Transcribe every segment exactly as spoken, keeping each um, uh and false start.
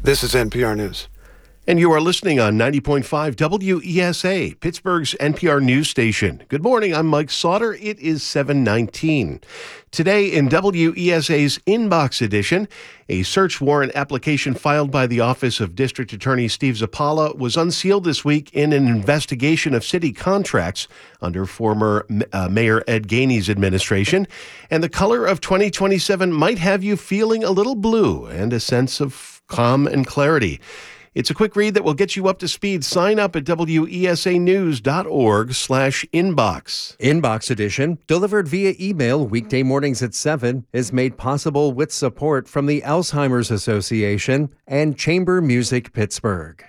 This is N P R News. And you are listening on ninety point five W E S A, Pittsburgh's N P R news station. Good morning, I'm Mike Sauter. It is seven nineteen. Today in W E S A's Inbox edition, a search warrant application filed by the Office of District Attorney Steve Zappala was unsealed this week in an investigation of city contracts under former uh, Mayor Ed Gainey's administration. And the color of twenty twenty-seven might have you feeling a little blue and a sense of calm and clarity. It's a quick read that will get you up to speed. Sign up at W E S A news dot org slash inbox. Inbox edition, delivered via email weekday mornings at seven, is made possible with support from the Alzheimer's Association and Chamber Music Pittsburgh.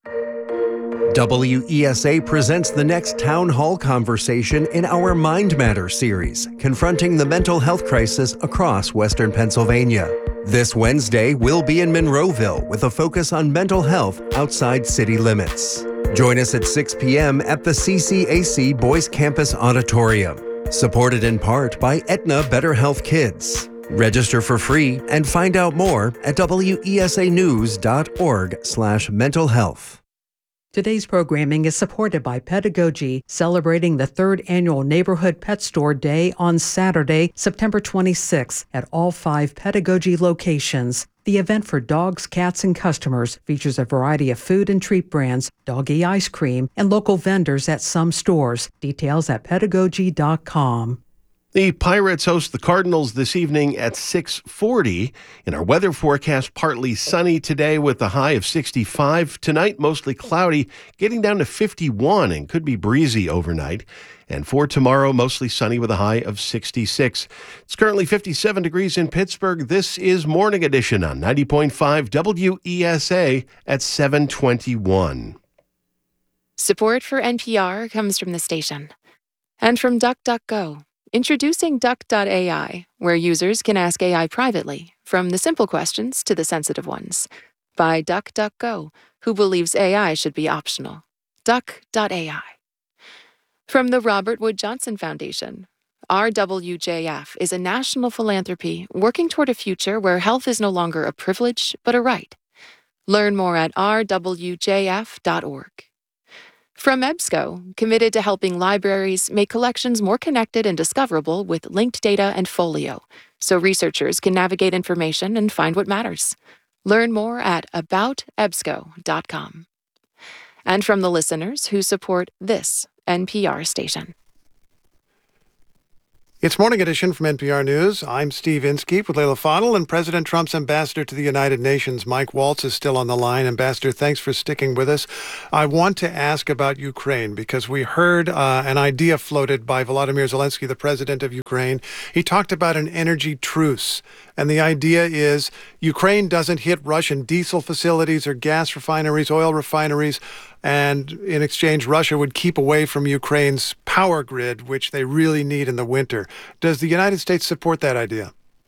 W E S A presents the next town hall conversation in our Mind Matter series, confronting the mental health crisis across Western Pennsylvania. This Wednesday, we'll be in Monroeville with a focus on mental health outside city limits. Join us at six p.m. at the C C A C Boys Campus Auditorium, supported in part by Aetna Better Health Kids. Register for free and find out more at W E S A news dot org slash mental health. Today's programming is supported by Pedagogy, celebrating the third annual Neighborhood Pet Store Day on Saturday, September twenty-sixth at all five Pedagogy locations. The event for dogs, cats, and customers features a variety of food and treat brands, doggy ice cream, and local vendors at some stores. Details at pedagogy dot com. The Pirates host the Cardinals this evening at six forty. In our weather forecast, partly sunny today with a high of sixty-five. Tonight, mostly cloudy, getting down to fifty-one and could be breezy overnight. And for tomorrow, mostly sunny with a high of sixty-six. It's currently fifty-seven degrees in Pittsburgh. This is Morning Edition on ninety point five W E S A at seven twenty-one. Support for N P R comes from the station and from DuckDuckGo. Introducing Duck dot A I, where users can ask A I privately, from the simple questions to the sensitive ones. By DuckDuckGo, who believes A I should be optional. Duck dot A I. From the Robert Wood Johnson Foundation, R W J F is a national philanthropy working toward a future where health is no longer a privilege, but a right. Learn more at r w j f dot org. From EBSCO, committed to helping libraries make collections more connected and discoverable with linked data and Folio, so researchers can navigate information and find what matters. Learn more at about ebsco dot com. And from the listeners who support this N P R station. It's Morning Edition from N P R News. I'm Steve Inskeep with Leila Fadel, and President Trump's ambassador to the United Nations, Mike Waltz, is still on the line. Ambassador, thanks for sticking with us. I want to ask about Ukraine because we heard uh, an idea floated by Volodymyr Zelensky, the president of Ukraine. He talked about an energy truce, and the idea is Ukraine doesn't hit Russian diesel facilities or gas refineries, oil refineries, and in exchange, Russia would keep away from Ukraine's power grid, which they really need in the winter. Does the United States support that idea?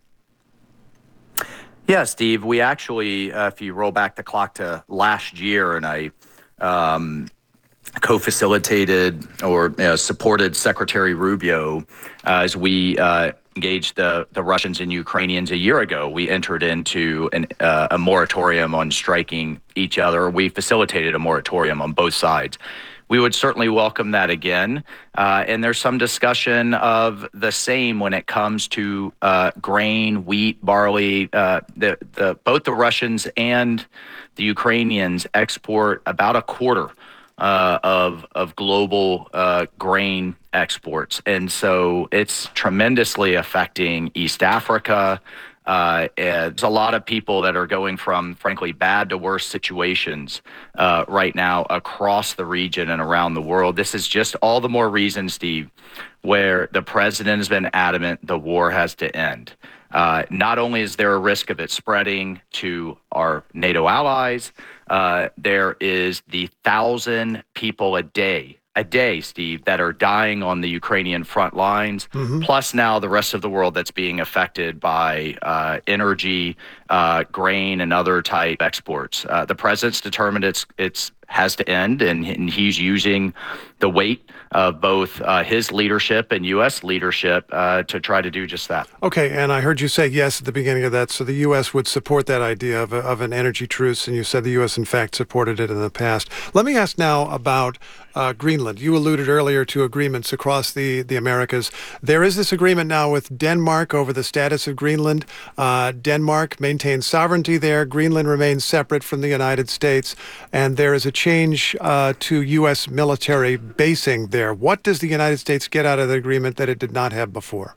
Yeah, Steve. We actually, uh, if you roll back the clock to last year, and I um, co-facilitated or you know, supported Secretary Rubio uh, as we uh, engaged the, the Russians and Ukrainians a year ago. We entered into an, uh, a moratorium on striking each other. We facilitated a moratorium on both sides. We would certainly welcome that again. Uh, and there's some discussion of the same when it comes to uh, grain, wheat, barley. Uh, the, the, both the Russians and the Ukrainians export about a quarter Uh, of of global uh, grain exports, and so it's tremendously affecting East Africa. Uh, there's a lot of people that are going from, frankly, bad to worse situations uh, right now across the region and around the world. This is just all the more reason, Steve, where the president has been adamant the war has to end. Uh, not only is there a risk of it spreading to our NATO allies, uh, there is the thousand people a day, a day, Steve, that are dying on the Ukrainian front lines, mm-hmm. plus now the rest of the world that's being affected by uh, energy uh, grain and other type exports. Uh, the president's determined it's it's has to end, and, and he's using the weight of both uh, his leadership and U S leadership uh, to try to do just that. Okay, and I heard you say yes at the beginning of that, so the U S would support that idea of, a, of an energy truce, and you said the U S in fact supported it in the past. Let me ask now about uh, Greenland. You alluded earlier to agreements across the, the Americas. There is this agreement now with Denmark over the status of Greenland. Uh, Denmark maintains sovereignty there. Greenland remains separate from the United States, and there is a change uh, to U S military basing there. What does the United States get out of the agreement that it did not have before?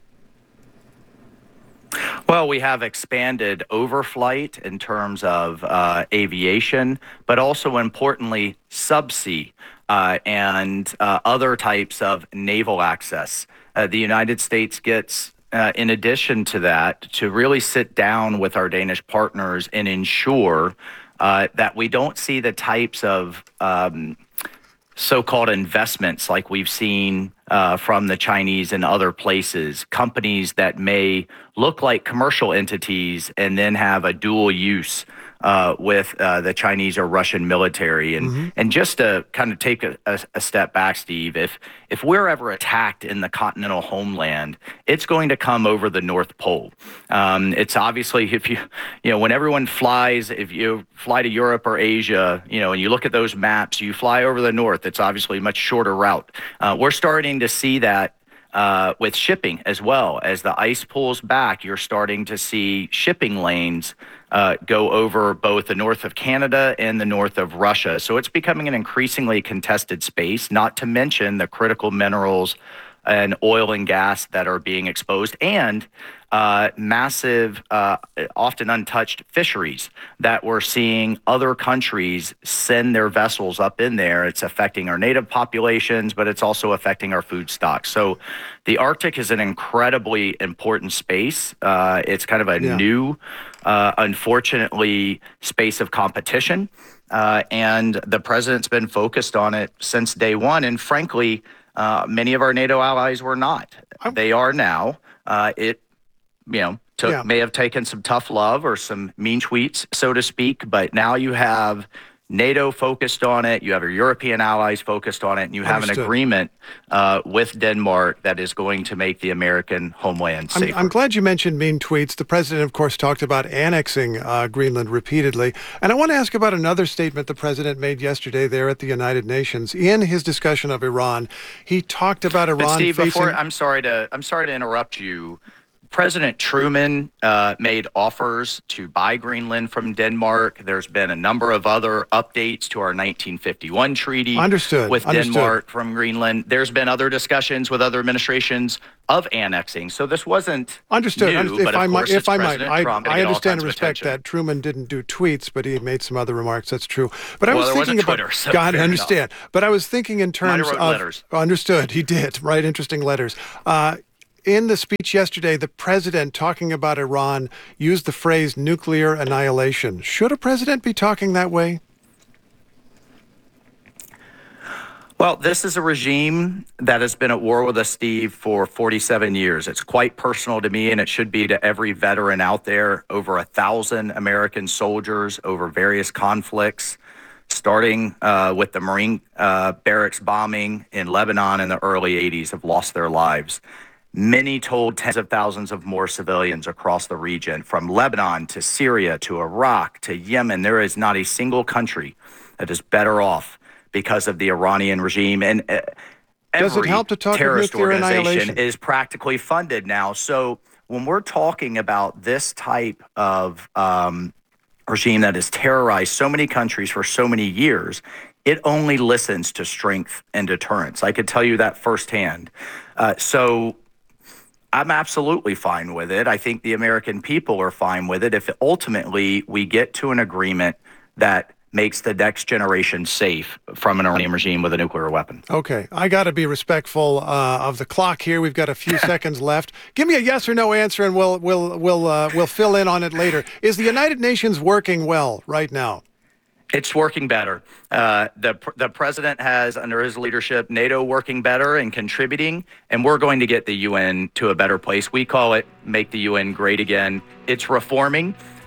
Well, we have expanded overflight in terms of uh, aviation, but also importantly, subsea uh, and uh, other types of naval access. Uh, the United States gets, uh, in addition to that, to really sit down with our Danish partners and ensure uh, that we don't see the types of um, so-called investments like we've seen uh, from the Chinese and other places, companies that may look like commercial entities and then have a dual use uh, with uh, the Chinese or Russian military. And mm-hmm. and just to kind of take a, a, a step back, Steve, if if we're ever attacked in the continental homeland, it's going to come over the North Pole. Um, it's obviously, if you, you know, when everyone flies, if you fly to Europe or Asia, you know, and you look at those maps, you fly over the north, it's obviously a much shorter route. Uh, we're starting to see that uh, with shipping as well. As the ice pulls back, you're starting to see shipping lanes uh, go over both the north of Canada and the north of Russia. So it's becoming an increasingly contested space, not to mention the critical minerals and oil and gas that are being exposed, and uh, massive, uh, often untouched fisheries that we're seeing other countries send their vessels up in there. It's affecting our native populations, but it's also affecting our food stocks. So the Arctic is an incredibly important space. Uh, it's kind of a yeah. new, uh, unfortunately, space of competition. Uh, and the president's been focused on it since day one. And frankly, Uh, many of our NATO allies were not. They are now. Uh, it, you know, took, yeah. may have taken some tough love or some mean tweets, so to speak, but now you have NATO focused on it, you have your European allies focused on it, and you have Understood. an agreement uh, with Denmark that is going to make the American homeland safer. I'm, I'm glad you mentioned mean tweets. The president, of course, talked about annexing uh, Greenland repeatedly. And I want to ask about another statement the president made yesterday there at the United Nations. In his discussion of Iran, he talked about Iran but Steve, facing... Before, I'm sorry to I'm sorry to interrupt you. President Truman uh, made offers to buy Greenland from Denmark. There's been a number of other updates to our nineteen fifty-one treaty Understood. with Understood. Denmark from Greenland. There's been other discussions with other administrations of annexing. So this wasn't Understood. new, if but I of might, course if it's I might, President I, Trump I understand and respect attention. that Truman didn't do tweets, but he made some other remarks. That's true. But I well, was there thinking wasn't about Twitter, so God, I understand. enough. But I was thinking in terms wrote of letters. Understood. He did write interesting letters. Uh, In the speech yesterday, the president, talking about Iran, used the phrase nuclear annihilation. Should a president be talking that way? Well, this is a regime that has been at war with us, Steve, for forty-seven years. It's quite personal to me, and it should be to every veteran out there. Over a thousand American soldiers over various conflicts, starting uh, with the Marine uh, barracks bombing in Lebanon in the early eighties, have lost their lives. Many told tens of thousands of more civilians across the region, from Lebanon to Syria to Iraq to Yemen. There is not a single country that is better off because of the Iranian regime. And uh, Does it help to talk terrorist nuclear organization annihilation? is practically funded now. So when we're talking about this type of um, regime that has terrorized so many countries for so many years, it only listens to strength and deterrence. I could tell you that firsthand. Uh, so I'm absolutely fine with it. I think the American people are fine with it if ultimately we get to an agreement that makes the next generation safe from an Iranian regime with a nuclear weapon. Okay, I got to be respectful uh, of the clock here. We've got a few seconds left. Give me a yes or no answer, and we'll we'll we'll uh, we'll fill in on it later. Is the United Nations working well right now? It's working better. Uh, the the president has, under his leadership, NATO working better and contributing, and we're going to get the U N to a better place. We call it make the U N great again. It's reforming.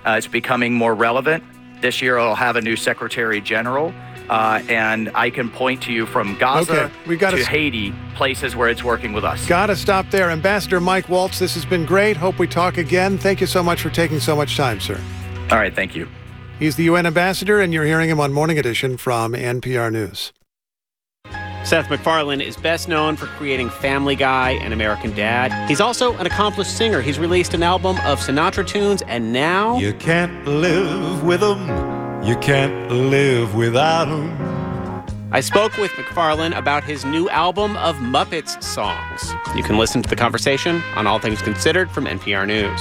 Uh, it's becoming more relevant. This year it'll have a new Secretary General. Uh, and I can point to you from Gaza okay, we gotta to s- Haiti, places where it's working with us. Got to stop there. Ambassador Mike Waltz, this has been great. Hope we talk again. Thank you so much for taking so much time, sir. All right, thank you. He's the U N ambassador, and you're hearing him on Morning Edition from N P R News. Seth MacFarlane is best known for creating Family Guy and American Dad. He's also an accomplished singer. He's released an album of Sinatra tunes, and now... You can't live with them. You can't live without them. I spoke with MacFarlane about his new album of Muppets songs. You can listen to the conversation on All Things Considered from N P R News.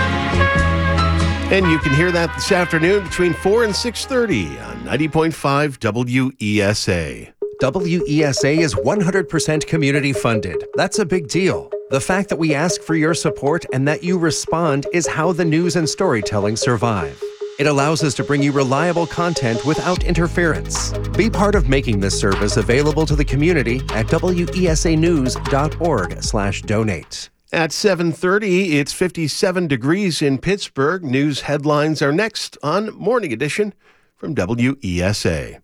And you can hear that this afternoon between four and six thirty on ninety point five W E S A. W E S A is one hundred percent community funded. That's a big deal. The fact that we ask for your support and that you respond is how the news and storytelling survive. It allows us to bring you reliable content without interference. Be part of making this service available to the community at W E S A news dot org slash donate. At seven thirty, it's fifty-seven degrees in Pittsburgh. News headlines are next on Morning Edition from W E S A.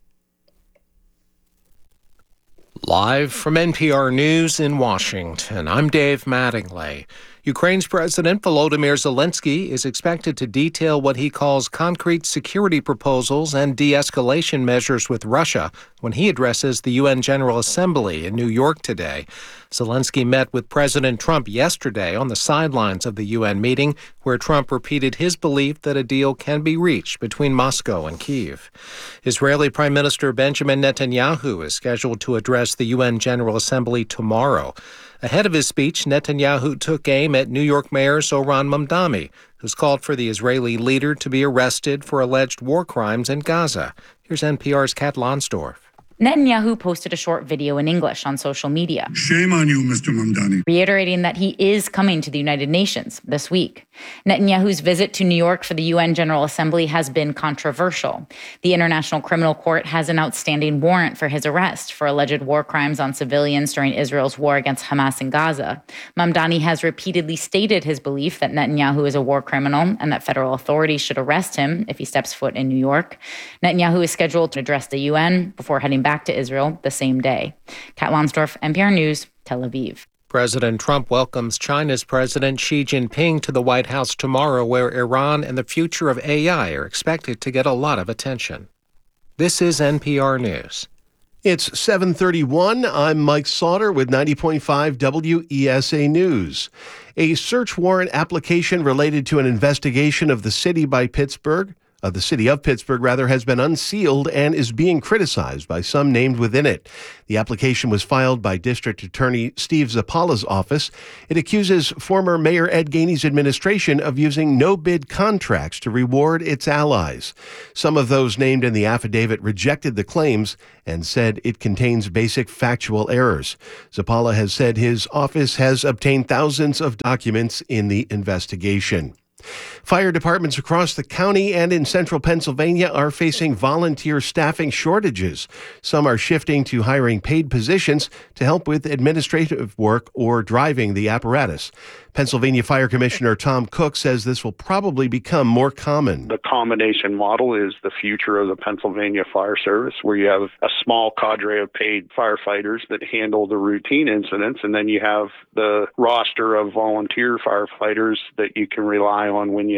Live from N P R News in Washington, I'm Dave Mattingly. Ukraine's President Volodymyr Zelensky is expected to detail what he calls concrete security proposals and de-escalation measures with Russia when he addresses the U N General Assembly in New York today. Zelensky met with President Trump yesterday on the sidelines of the U N meeting, where Trump repeated his belief that a deal can be reached between Moscow and Kyiv. Israeli Prime Minister Benjamin Netanyahu is scheduled to address the U N General Assembly tomorrow. Ahead of his speech, Netanyahu took aim at New York Mayor Zohran Mamdani, who's called for the Israeli leader to be arrested for alleged war crimes in Gaza. Here's N P R's Kat Lonsdorf. Netanyahu posted a short video in English on social media. Shame on you, Mister Mamdani. Reiterating that he is coming to the United Nations this week. Netanyahu's visit to New York for the U N General Assembly has been controversial. The International Criminal Court has an outstanding warrant for his arrest for alleged war crimes on civilians during Israel's war against Hamas in Gaza. Mamdani has repeatedly stated his belief that Netanyahu is a war criminal and that federal authorities should arrest him if he steps foot in New York. Netanyahu is scheduled to address the U N before heading back to Israel the same day. Kat Lonsdorf, N P R News, Tel Aviv. President Trump welcomes China's President Xi Jinping to the White House tomorrow, where Iran and the future of A I are expected to get a lot of attention. This is N P R News. It's seven thirty-one. I'm Mike Sauter with ninety point five W E S A News. A search warrant application related to an investigation of the city by Pittsburgh Uh, the city of Pittsburgh, rather, has been unsealed and is being criticized by some named within it. The application was filed by District Attorney Steve Zappala's office. It accuses former Mayor Ed Gainey's administration of using no-bid contracts to reward its allies. Some of those named in the affidavit rejected the claims and said it contains basic factual errors. Zappala has said his office has obtained thousands of documents in the investigation. Fire departments across the county and in central Pennsylvania are facing volunteer staffing shortages. Some are shifting to hiring paid positions to help with administrative work or driving the apparatus. Pennsylvania Fire Commissioner Tom Cook says this will probably become more common. The combination model is the future of the Pennsylvania Fire Service, where you have a small cadre of paid firefighters that handle the routine incidents, and then you have the roster of volunteer firefighters that you can rely on when you